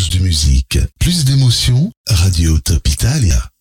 Plus de musique, plus d'émotions, Radio Top Italia.